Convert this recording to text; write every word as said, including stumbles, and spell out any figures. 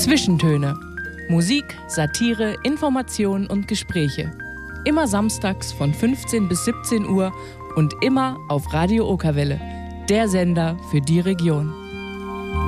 Zwischentöne. Musik, Satire, Information und Gespräche. Immer samstags von fünfzehn bis siebzehn Uhr und immer auf Radio Okerwelle, der Sender für die Region.